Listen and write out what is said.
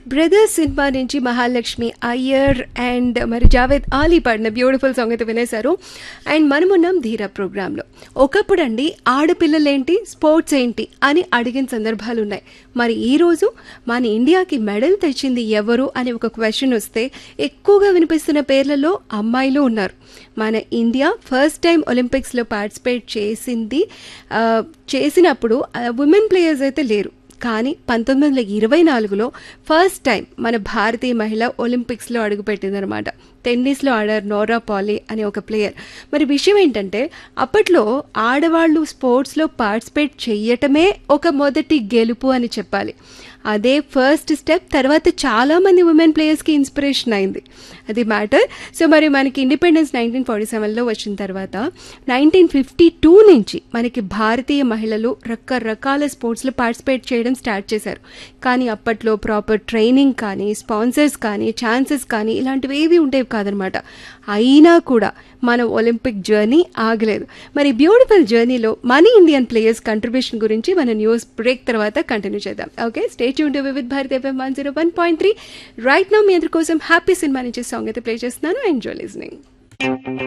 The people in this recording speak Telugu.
బ్రదర్స్ సినిమా నుంచి మహాలక్ష్మి అయ్యర్ అండ్ మరి జావేద్ ఆలీ పాడిన బ్యూటిఫుల్ సాంగ్ అయితే వినేశారు. అండ్ మనమున్నాం ధీరా ప్రోగ్రాంలో. ఒకప్పుడండి ఆడపిల్లలేంటి స్పోర్ట్స్ ఏంటి అని అడిగిన సందర్భాలు ఉన్నాయి. మరి ఈరోజు మన ఇండియాకి మెడల్ తెచ్చింది ఎవరు అని ఒక క్వశ్చన్ వస్తే ఎక్కువగా వినిపిస్తున్న పేర్లలో అమ్మాయిలు ఉన్నారు. మన ఇండియా ఫస్ట్ టైం ఒలింపిక్స్లో పార్టిసిపేట్ చేసినప్పుడు ఉమెన్ ప్లేయర్స్ అయితే లేరు. కానీ 1924లో ఫస్ట్ టైం మన భారతీయ మహిళ ఒలింపిక్స్లో అడుగుపెట్టిందనమాట. టెన్నిస్లో ఆడారు నోరా పాలీ అనే ఒక ప్లేయర్. మరి విషయం ఏంటంటే అప్పట్లో ఆడవాళ్ళు స్పోర్ట్స్లో పార్టిసిపేట్ చేయటమే ఒక మొదటి గెలుపు అని చెప్పాలి. అదే ఫస్ట్ స్టెప్. తర్వాత చాలామంది ఉమెన్ ప్లేయర్స్కి ఇన్స్పిరేషన్ అయింది. అది మ్యాటర్. సో మరి మనకి ఇండిపెండెన్స్ 1947లో వచ్చిన తర్వాత 1952 నుంచి మనకి భారతీయ మహిళలు రకరకాల స్పోర్ట్స్లో పార్టిసిపేట్ చేయడం స్టార్ట్ చేశారు. కానీ అప్పట్లో ప్రాపర్ ట్రైనింగ్ కానీ స్పాన్సర్స్ కానీ ఛాన్సెస్ కానీ ఇలాంటివి ఏవి ఉండేవి కాదనమాట. అయినా కూడా మన ఒలింపిక్ జర్నీ ఆగలేదు. మరి బ్యూటిఫుల్ జర్నీలో మన ఇండియన్ ప్లేయర్స్ కంట్రిబ్యూషన్ గురించి మన న్యూస్ బ్రేక్ తర్వాత కంటిన్యూ చేద్దాం. Okay, stay tuned to Vividh Bharati FM 101.3. Right now మీ అందరి కోసం హ్యాపీ సినిమా నుంచి సాంగ్ అయితే ప్లే చేస్తున్నాను. Enjoy listening.